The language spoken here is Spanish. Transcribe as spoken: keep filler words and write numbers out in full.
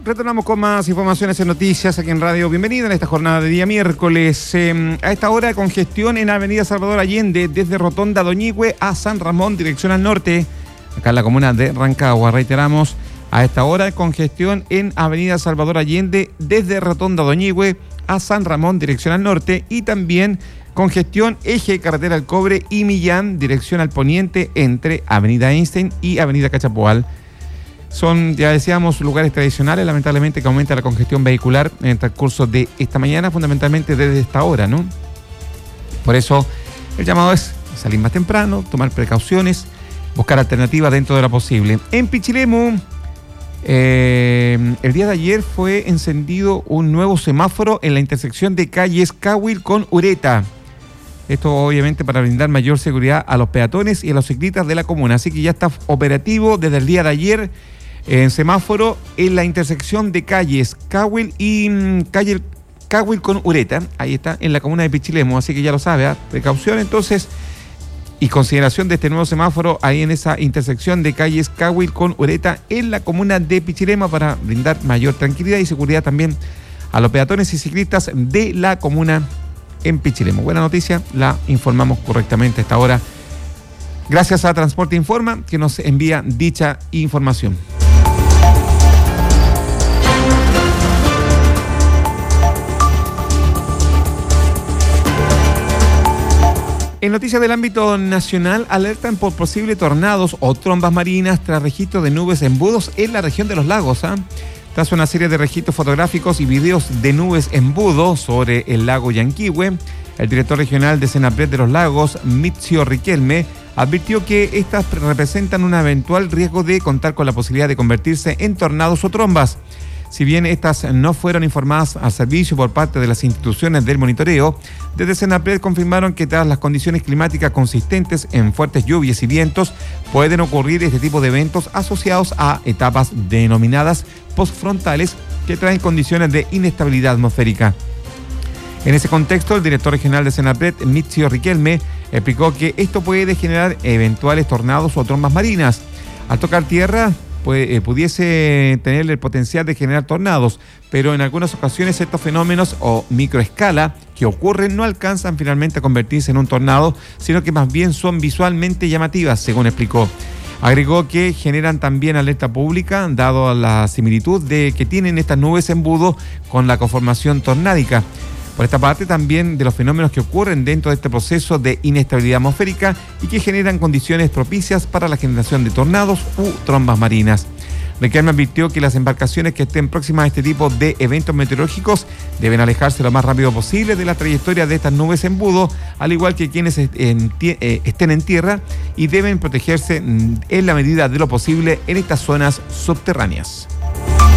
Retornamos con más informaciones en noticias aquí en Radio. Bienvenido en esta jornada de día miércoles. Eh, a esta hora, congestión en Avenida Salvador Allende, desde Rotonda Doñigüe a San Ramón, dirección al norte, acá en la comuna de Rancagua. Reiteramos, a esta hora, congestión en Avenida Salvador Allende, desde Rotonda Doñigüe a San Ramón, dirección al norte, y también congestión eje Carretera al Cobre y Millán, dirección al poniente, entre Avenida Einstein y Avenida Cachapoal. Son, ya decíamos, lugares tradicionales, lamentablemente, que aumenta la congestión vehicular en el transcurso de esta mañana, fundamentalmente desde esta hora, ¿no? Por eso, el llamado es salir más temprano, tomar precauciones, buscar alternativas dentro de lo posible. En Pichilemu, eh, el día de ayer fue encendido un nuevo semáforo en la intersección de calles Cahuil con Ureta. Esto obviamente para brindar mayor seguridad a los peatones y a los ciclistas de la comuna. Así que ya está operativo desde el día de ayer en semáforo en la intersección de calles Cahuil y mmm, calle Cahuil con Ureta. Ahí está, en la comuna de Pichilemu. Así que ya lo sabe, ¿eh? Precaución entonces y consideración de este nuevo semáforo ahí en esa intersección de calles Cahuil con Ureta en la comuna de Pichilemu para brindar mayor tranquilidad y seguridad también a los peatones y ciclistas de la comuna en Pichilemu. Buena noticia, la informamos correctamente a esta hora. Gracias a Transporte Informa, que nos envía dicha información. En noticias del ámbito nacional, alertan por posibles tornados o trombas marinas tras registro de nubes embudos en la región de los lagos, ¿eh? Tras una serie de registros fotográficos y videos de nubes embudo sobre el lago Yanquihue, el director regional de Senapred de los Lagos, Mitzio Riquelme, advirtió que estas representan un eventual riesgo de contar con la posibilidad de convertirse en tornados o trombas. Si bien estas no fueron informadas al servicio por parte de las instituciones del monitoreo, desde Senapred confirmaron que tras las condiciones climáticas consistentes en fuertes lluvias y vientos, pueden ocurrir este tipo de eventos asociados a etapas denominadas postfrontales que traen condiciones de inestabilidad atmosférica. En ese contexto, el director regional de Senapred, Mitzio Riquelme, explicó que esto puede generar eventuales tornados o trombas marinas. Al tocar tierra, pues, eh, pudiese tener el potencial de generar tornados, pero en algunas ocasiones estos fenómenos o microescala que ocurren no alcanzan finalmente a convertirse en un tornado, sino que más bien son visualmente llamativas, según explicó. Agregó que generan también alerta pública, dado la similitud de que tienen estas nubes embudo con la conformación tornádica. Por esta parte, también de los fenómenos que ocurren dentro de este proceso de inestabilidad atmosférica y que generan condiciones propicias para la generación de tornados u trombas marinas. Riquelme advirtió que las embarcaciones que estén próximas a este tipo de eventos meteorológicos deben alejarse lo más rápido posible de la trayectoria de estas nubes embudo, al igual que quienes estén en tierra, y deben protegerse en la medida de lo posible en estas zonas subterráneas.